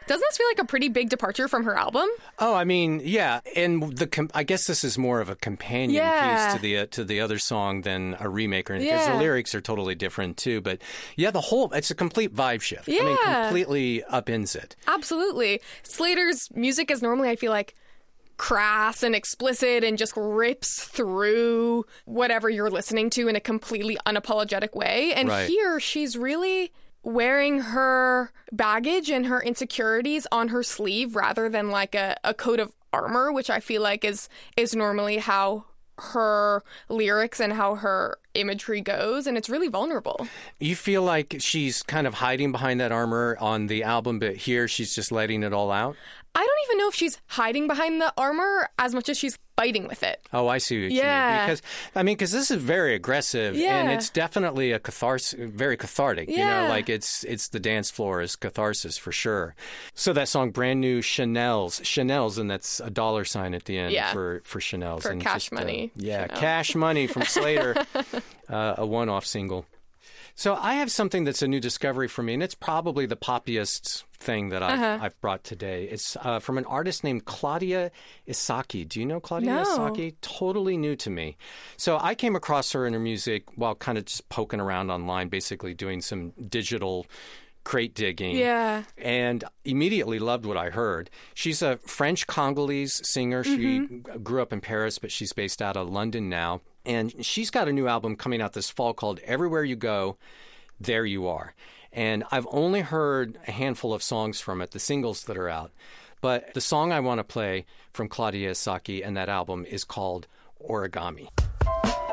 Doesn't this feel like a pretty big departure from her album? Oh, I mean, yeah, and I guess this is more of a companion piece to the other song than a remake, because the lyrics are totally different too. But yeah, it's a complete vibe shift. Yeah. I mean, completely upends it. Absolutely. Slater's music is normally, I feel like, crass and explicit and just rips through whatever you're listening to in a completely unapologetic way. And here, she's really wearing her baggage and her insecurities on her sleeve rather than like a coat of armor, which I feel like is normally how her lyrics and how her imagery goes, and it's really vulnerable. You feel like she's kind of hiding behind that armor on the album, but here she's just letting it all out? I don't even know if she's hiding behind the armor as much as she's fighting with it. Oh, I see what you mean. Because this is very aggressive, and it's definitely a very cathartic. You know, like it's the dance floor is catharsis for sure. So that song, Brand New Chanel's, and that's a $sign at the end for Chanel's. For and Cash Money. Cash Money from Slater, a one-off single. So I have something that's a new discovery for me, and it's probably the poppiest thing that I've brought today. It's from an artist named Claudia Isaki. Do you know Claudia Isaki? Totally new to me. So I came across her and her music while kind of just poking around online, basically doing some digital crate digging. Yeah. And immediately loved what I heard. She's a French Congolese singer. She grew up in Paris, but she's based out of London now. And she's got a new album coming out this fall called Everywhere You Go, There You Are. And I've only heard a handful of songs from it, the singles that are out. But the song I want to play from Claudia Isaki and that album is called Origami.